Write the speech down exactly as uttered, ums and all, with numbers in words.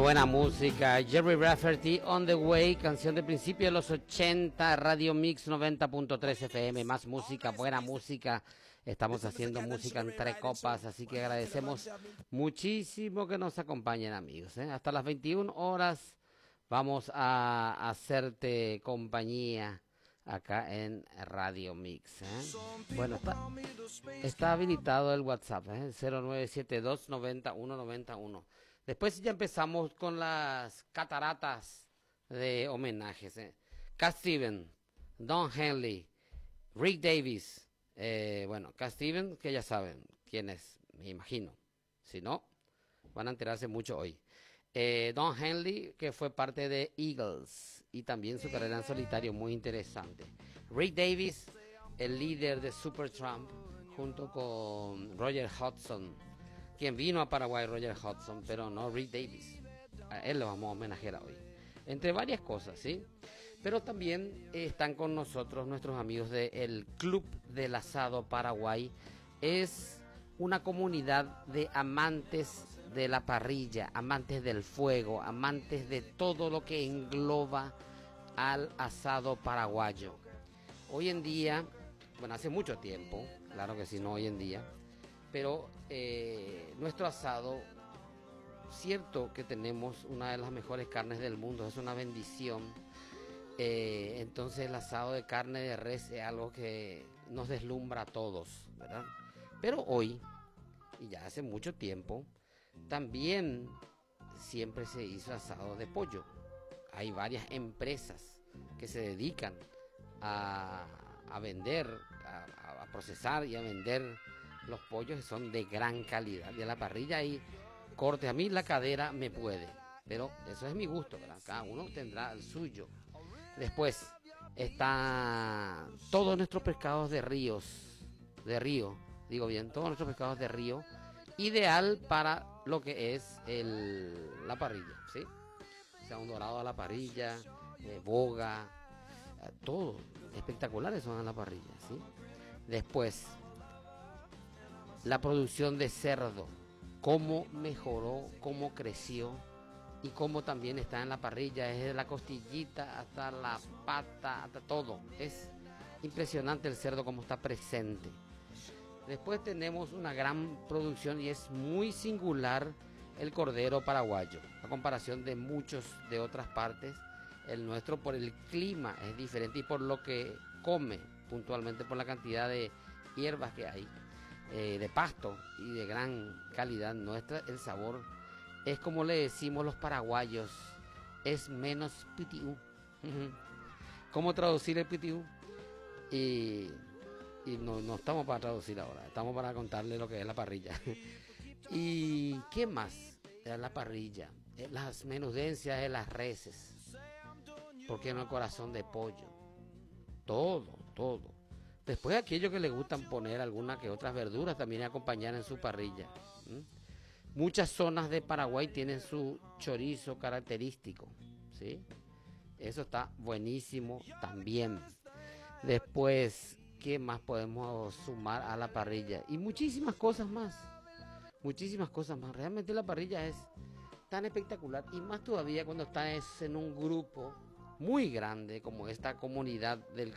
buena música. Jerry Rafferty, On the Way, canción de principio de los ochenta, Radio Mix noventa punto tres F M. Más música, buena música. Estamos haciendo música entre copas, así que agradecemos muchísimo que nos acompañen, amigos, ¿eh? Hasta las veintiuna horas vamos a hacerte compañía acá en Radio Mix, ¿eh? Bueno, está, está habilitado el WhatsApp, ¿eh? cero nueve siete dos, noventa y uno, noventa y uno. Después ya empezamos con las cataratas de homenajes, ¿eh? Cat Stevens, Don Henley, Rick Davies, eh, bueno, Cat Stevens, que ya saben quién es, me imagino. Si no, van a enterarse mucho hoy. Eh, Don Henley, que fue parte de Eagles, y también su carrera en solitario, muy interesante. Rick Davies, el líder de Supertramp, junto con Roger Hodgson, quien vino a Paraguay, Roger Hodgson, pero no Rick Davies. A él lo vamos a homenajear hoy. Entre varias cosas, ¿sí? Pero también eh, están con nosotros nuestros amigos del Club del Asado Paraguay. Es una comunidad de amantes de la parrilla, amantes del fuego, amantes de todo lo que engloba al asado paraguayo. Hoy en día, bueno, hace mucho tiempo, claro que sí, no hoy en día, pero eh, nuestro asado, cierto que tenemos una de las mejores carnes del mundo, es una bendición. Eh, entonces el asado de carne de res es algo que nos deslumbra a todos, ¿verdad? Pero hoy, y ya hace mucho tiempo, también siempre se hizo asado de pollo. Hay varias empresas que se dedican a, a vender, a, a procesar y a vender los pollos, que son de gran calidad. Y a la parrilla hay cortes. A mí la cadera me puede, pero eso es mi gusto, ¿verdad? Cada uno tendrá el suyo. Después está todos nuestros pescados de ríos, de río, digo bien, todos nuestros pescados de río, ideal para lo que es el, la parrilla, ¿sí? O sea, un dorado a la parrilla, eh, boga, eh, todo espectaculares son a la parrilla, ¿sí? Después, la producción de cerdo, cómo mejoró, cómo creció y cómo también está en la parrilla, desde la costillita hasta la pata, hasta todo. Es impresionante el cerdo como está presente. Después tenemos una gran producción y es muy singular el cordero paraguayo. A comparación de muchos de otras partes, el nuestro por el clima es diferente y por lo que come, puntualmente por la cantidad de hierbas que hay, eh, de pasto y de gran calidad nuestra, el sabor es como le decimos los paraguayos, es menos pitiú. ¿Cómo traducir el pitiú? Y... Y no, no estamos para traducir ahora, estamos para contarle lo que es la parrilla. ¿Y qué más de la parrilla? Las menudencias de las reses. ¿Por qué no el corazón de pollo? Todo, todo. Después aquellos que les gustan poner alguna que otras verduras también acompañar en su parrilla. ¿Mm? Muchas zonas de Paraguay tienen su chorizo característico, ¿sí? Eso está buenísimo también. Después, ¿qué más podemos sumar a la parrilla? Y muchísimas cosas más. Muchísimas cosas más. Realmente la parrilla es tan espectacular. Y más todavía cuando estás en un grupo muy grande como esta comunidad del